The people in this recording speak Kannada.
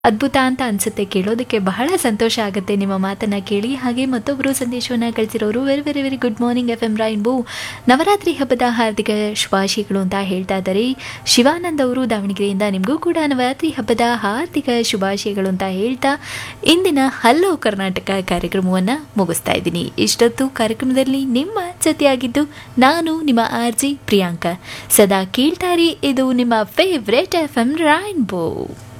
ಅದ್ಭುತ ಅಂತ ಅನ್ಸುತ್ತೆ. ಕೇಳೋದಕ್ಕೆ ಬಹಳ ಸಂತೋಷ ಆಗುತ್ತೆ ನಿಮ್ಮ ಮಾತನ್ನ ಕೇಳಿ. ಹಾಗೆ ಮತ್ತೊಬ್ಬರು ಸಂದೇಶವನ್ನು ಕಳಿಸಿರೋರು, very very very good morning F M rainbow, Navratri ಹಬ್ಬದ ಹಾರ್ದಿಕ ಶುಭಾಶಯಗಳು ಅಂತ ಹೇಳ್ತಾ ಇದ್ದಾರೆ. ಶಿವಾನಂದ್ ಅವರು ದಾವಣಗೆರೆಯಿಂದ, ನಿಮಗೂ ಕೂಡ ನವರಾತ್ರಿ ಹಬ್ಬದ ಹಾರ್ದಿಕ ಶುಭಾಶಯಗಳು ಅಂತ ಹೇಳ್ತಾ ಇಂದಿನ ಹಲೋ ಕರ್ನಾಟಕ ಕಾರ್ಯಕ್ರಮವನ್ನು ಮುಗಿಸ್ತಾ ಇದ್ದೀನಿ. ಇಷ್ಟೊತ್ತು ಕಾರ್ಯಕ್ರಮದಲ್ಲಿ ನಿಮ್ಮ ಜೊತೆಯಾಗಿದ್ದು ನಾನು ನಿಮ್ಮ RJ ಪ್ರಿಯಾಂಕಾ. ಸದಾ ಕೇಳ್ತಾರಿ, ಇದು ನಿಮ್ಮ ಫೇವ್ರೆಟ್ ಎಫ್ ಎಂ ರೈನ್ಬೋ.